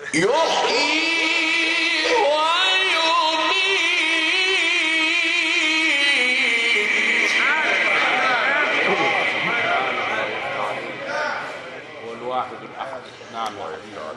يحيي ويميت. هو الواحد الأحد. نعم يا حبيبي.